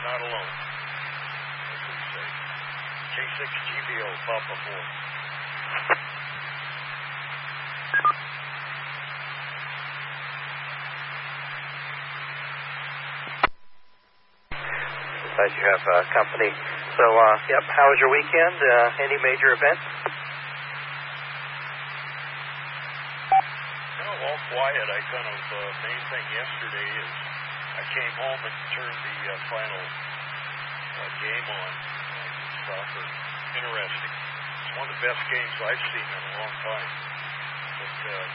not alone, as we say. K6 GBO, Papa 4. Glad you have company. So, yep, how was your weekend? Any major events? No, all quiet. I kind of, main thing yesterday is I came home and turned the final game on soccer. Interesting. It's one of the best games I've seen in a long time. But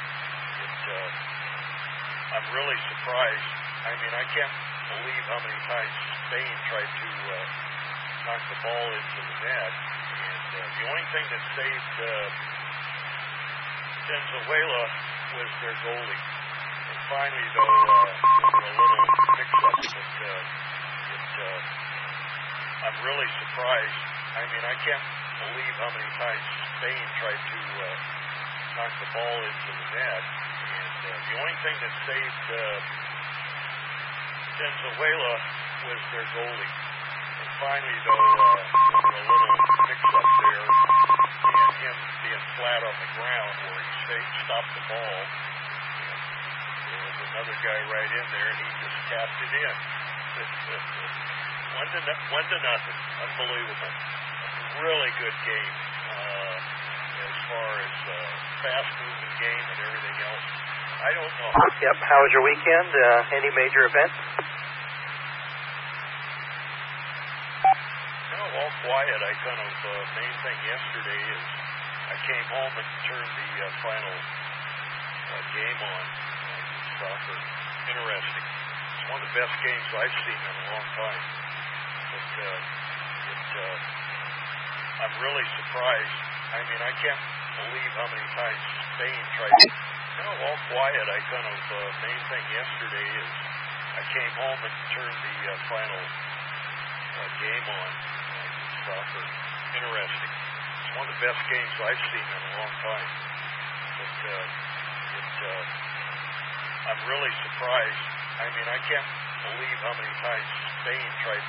I'm really surprised. I mean, I can't believe how many times Spain tried to knock the ball into the net. And the only thing that saved Venezuela was their goalie. And finally, though, there were a little mix-up. But I'm really surprised. I mean, I can't believe how many times Spain tried to knock the ball into the net. And the only thing that saved Venezuela was their goalie. And finally, though, there were a little mix-up there, and him being flat on the ground where he stopped the ball. And there was another guy right in there, and he just tapped it in. One to nothing. Unbelievable. Really good game as far as fast-moving game and everything else. I don't know. Yep, how was your weekend? Any major events? No, all quiet. I kind of, main thing yesterday is I came home and turned the final game on soccer. Interesting. It's one of the best games I've seen in a long time. But I'm really surprised. I mean, I can't believe how many times Spain tried to... No, all quiet. I kind of, main thing yesterday is I came home and turned the final game on soccer. Interesting. It's one of the best games I've seen in a long time. But I'm really surprised. I mean, I can't believe how many times Spain tried